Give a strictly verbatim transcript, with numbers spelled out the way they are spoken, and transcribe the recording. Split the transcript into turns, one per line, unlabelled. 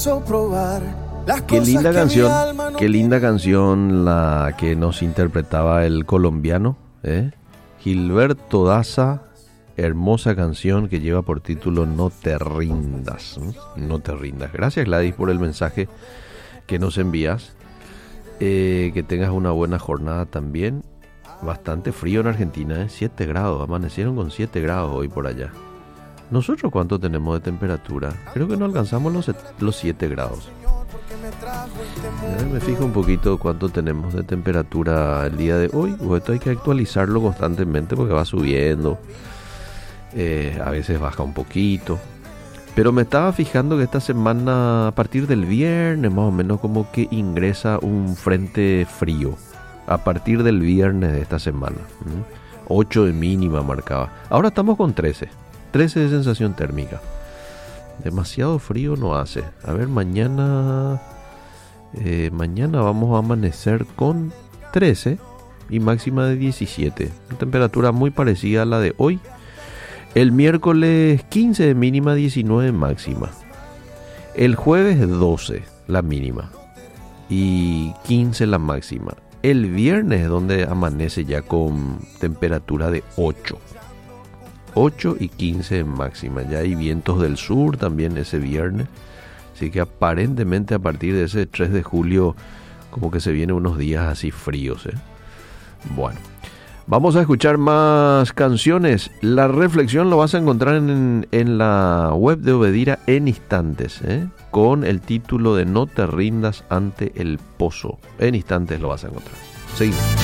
Qué linda canción, qué linda canción la que nos interpretaba el colombiano, ¿eh? Gilberto Daza, hermosa canción que lleva por título No te rindas, ¿eh? No te rindas. Gracias, Gladys, por el mensaje que nos envías. Eh, que tengas una buena jornada también. Bastante frío en Argentina, ¿eh? siete grados, amanecieron con siete grados hoy por allá. ¿Nosotros cuánto tenemos de temperatura? Creo que no alcanzamos los, los siete grados. Me fijo un poquito cuánto tenemos de temperatura el día de hoy. O esto hay que actualizarlo constantemente porque va subiendo. Eh, a veces baja un poquito. Pero me estaba fijando que esta semana, a partir del viernes más o menos, como que ingresa un frente frío. A partir del viernes de esta semana. ¿Mm? ocho de mínima marcaba. Ahora estamos con trece. trece de sensación térmica. Demasiado frío no hace. A ver, mañana... Eh, mañana vamos a amanecer con trece y máxima de diecisiete. Una temperatura muy parecida a la de hoy. El miércoles quince de mínima, diecinueve de máxima. El jueves doce la mínima y quince la máxima. El viernes es donde amanece ya con temperatura de ocho. ocho y quince de máxima. Ya hay vientos del sur también ese viernes. Así que aparentemente a partir de ese tres de julio como que se vienen unos días así fríos, ¿eh? Bueno, vamos a escuchar más canciones. La reflexión lo vas a encontrar en, en la web de Obedira en instantes, ¿eh? Con el título de No te rindas ante el pozo. En instantes lo vas a encontrar. Seguimos.